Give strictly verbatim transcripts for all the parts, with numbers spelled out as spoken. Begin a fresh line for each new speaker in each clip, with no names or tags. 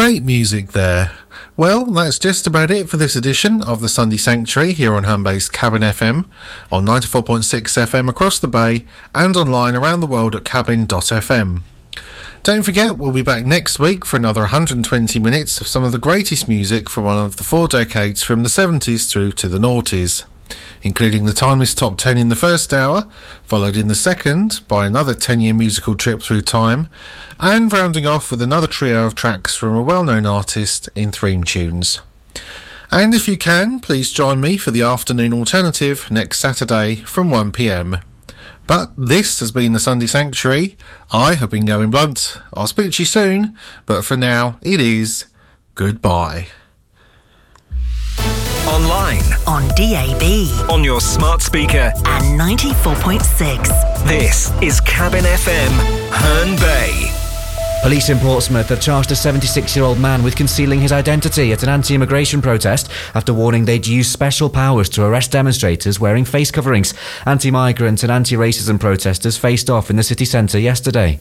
Great music there. Well, that's just about it for this edition of the Sunday Sanctuary here on home-based Cabin F M, on ninety-four point six F M across the bay and online around the world at cabin dot f m. Don't forget, we'll be back next week for another one hundred twenty minutes of some of the greatest music from one of the four decades from the seventies through to the noughties, including the timeless top ten in the first hour, followed in the second by another ten-year musical trip through time, and rounding off with another trio of tracks from a well-known artist in theme tunes. And if you can, please join me for the afternoon alternative next Saturday from one p m. But this has been the Sunday Sanctuary. I have been Going Blunt. I'll speak to you soon, but for now, it is goodbye.
Online,
on D A B,
on your smart speaker,
and ninety-four point six.
This is Cabin F M, Herne Bay.
Police in Portsmouth have charged a seventy-six-year-old man with concealing his identity at an anti-immigration protest after warning they'd use special powers to arrest demonstrators wearing face coverings. Anti-migrant and anti-racism protesters faced off in the city centre yesterday.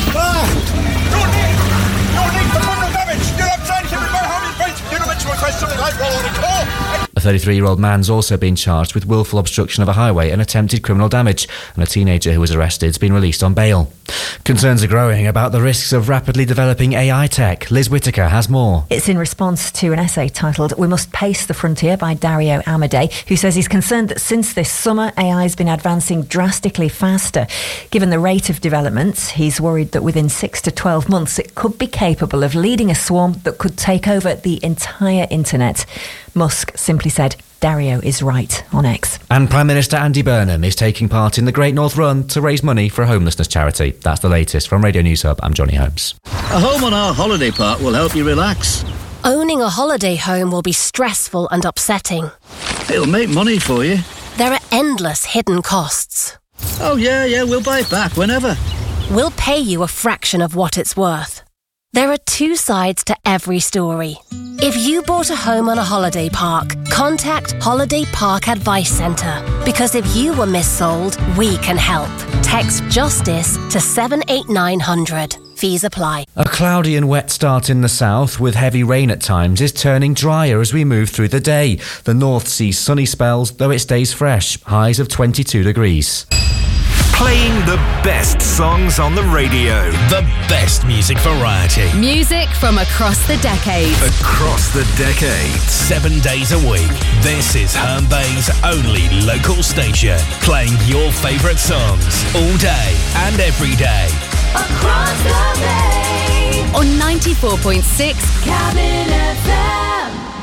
A thirty-three-year-old man's also been charged with willful obstruction of a highway and attempted criminal damage, and a teenager who was arrested has been released on bail. Concerns are growing about the risks of rapidly developing A I tech. Liz Whittaker has more.
It's in response to an essay titled "We Must Pace the Frontier" by Dario Amodei, who says he's concerned that since this summer, A I has been advancing drastically faster. Given the rate of development, he's worried that within six to twelve months, it could be capable of leading a swarm that could take over the entire internet. Musk simply said, "Dario is right," on X.
And Prime Minister Andy Burnham is taking part in the Great North Run to raise money for a homelessness charity. That's the latest from Radio News Hub. I'm Johnny Holmes.
A home on our holiday park will help you relax.
Owning a holiday home will be stressful and upsetting.
It'll make money for you.
There are endless hidden costs.
Oh yeah, yeah, we'll buy it back whenever.
We'll pay you a fraction of what it's worth. There are two sides to every story. If you bought a home on a holiday park, contact Holiday Park Advice Centre. Because if you were missold, we can help. Text JUSTICE to seven eight nine hundred. Fees apply.
A cloudy and wet start in the south with heavy rain at times is turning drier as we move through the day. The north sees sunny spells, though it stays fresh. Highs of twenty-two degrees.
Playing the best songs on the radio.
The best music variety.
Music from across the decades.
Across the decades.
Seven days a week. This is Herne Bay's only local station. Playing your favourite songs all day and every day.
Across the bay. On ninety-four point six Cabin F M.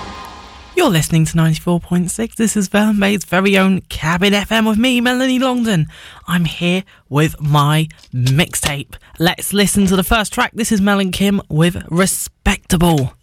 You're listening to ninety-four point six. This is Herne Bay's very own Cabin F M with me, Melanie Longdon. I'm here with my mixtape. Let's listen to the first track. This is Mel and Kim with Respectable.